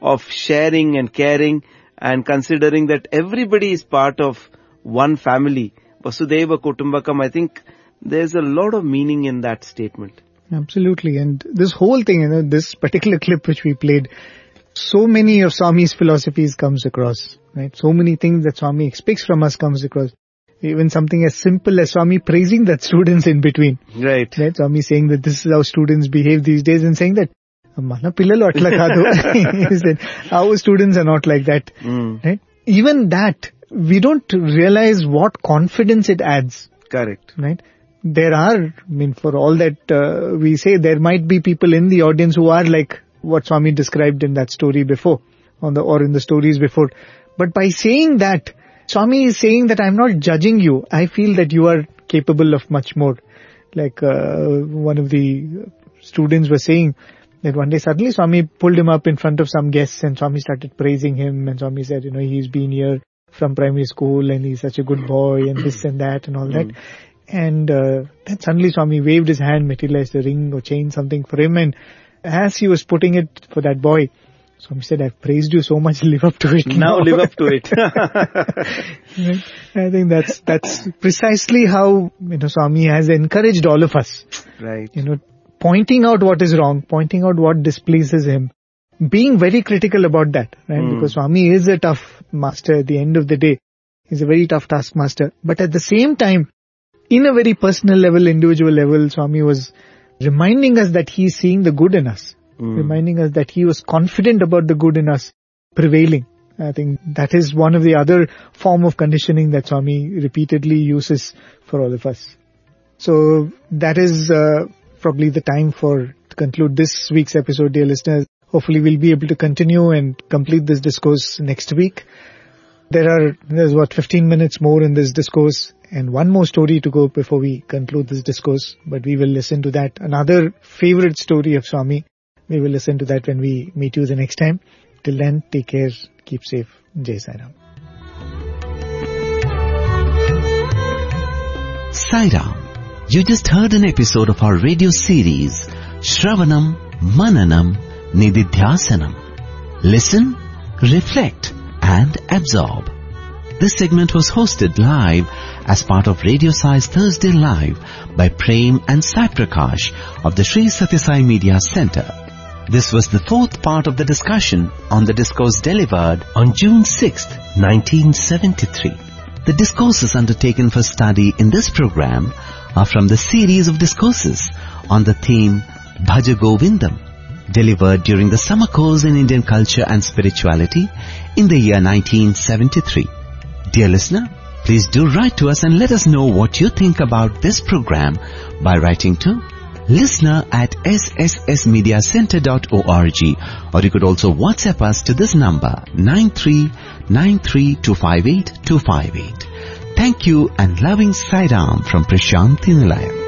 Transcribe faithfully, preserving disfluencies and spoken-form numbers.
of sharing and caring and considering that everybody is part of one family. Vasudhaiva Kutumbakam, I think there's a lot of meaning in that statement. Absolutely. And this whole thing, you know, this particular clip which we played, so many of Swami's philosophies comes across, right? So many things that Swami expects from us comes across. Even something as simple as Swami praising that students in between. Right. Right. Swami saying that this is how students behave these days and saying that, Mana pillalu atla kaadu. He said, our students are not like that. Mm. Right. Even that, we don't realize what confidence it adds. Correct. Right. There are, I mean, for all that uh, we say, there might be people in the audience who are like what Swami described in that story before, on the or in the stories before. But by saying that, Swami is saying that I'm not judging you. I feel that you are capable of much more. Like uh, one of the students was saying that one day suddenly Swami pulled him up in front of some guests and Swami started praising him, and Swami said, you know, he's been here from primary school and he's such a good boy and this and that and all that. Mm. And uh, then suddenly Swami waved his hand, materialized a ring or chain, something for him, and as he was putting it for that boy, Swami said, I've praised you so much, live up to it. Now, now. live up to it. I think that's that's precisely how, you know, Swami has encouraged all of us. Right. You know, pointing out what is wrong, pointing out what displeases him, being very critical about that, right? Mm. Because Swami is a tough master at the end of the day. He's a very tough taskmaster. But at the same time, in a very personal level, individual level, Swami was reminding us that he's seeing the good in us. Mm. Reminding us that he was confident about the good in us prevailing. I think that is one of the other form of conditioning that Swami repeatedly uses for all of us. So that is uh, probably the time for to conclude this week's episode, dear listeners. Hopefully we'll be able to continue and complete this discourse next week. There are, there's what, fifteen minutes more in this discourse and one more story to go before we conclude this discourse. But we will listen to that. Another favorite story of Swami. We will listen to that when we meet you the next time. Till then, take care, keep safe. Jai Sai Ram. Sai Ram. You just heard an episode of our radio series, Shravanam, Mananam, Nididhyasanam. Listen, reflect and absorb. This segment was hosted live as part of Radio Sai's Thursday Live by Prem and Sai Prakash of the Sri Sathya Sai Media Center. This was the fourth part of the discussion on the discourse delivered on June sixth, nineteen seventy-three. The discourses undertaken for study in this program are from the series of discourses on the theme Bhaja Govindam, delivered during the summer course in Indian culture and spirituality in the year nineteen seventy-three. Dear listener, please do write to us and let us know what you think about this program by writing to listener at s s s media center dot org, or you could also WhatsApp us to this number nine three nine three two five eight two five eight. Thank you and loving Sai Ram from Prashanthi Nilayam.